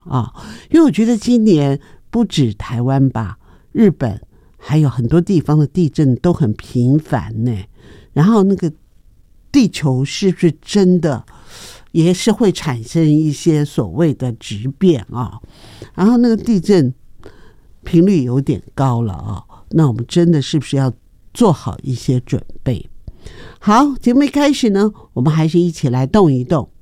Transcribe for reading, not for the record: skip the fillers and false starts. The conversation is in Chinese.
啊，因为我觉得今年不止台湾吧，日本还有很多地方的地震都很频繁呢。然后那个地球是不是真的也是会产生一些所谓的质变啊？然后那个地震频率有点高了啊，那我们真的是不是要做好一些准备？好，节目一开始呢，我们还是一起来动一动。